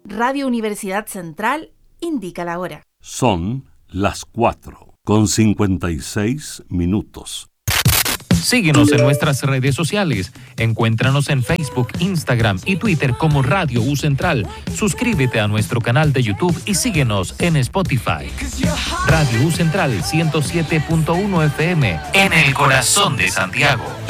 Radio Universidad Central indica la hora. Son las 4:56. Síguenos en nuestras redes sociales. Encuéntranos en Facebook, Instagram y Twitter como Radio U Central. Suscríbete a nuestro canal de YouTube y síguenos en Spotify. Radio U Central 107.1 FM en el corazón de Santiago.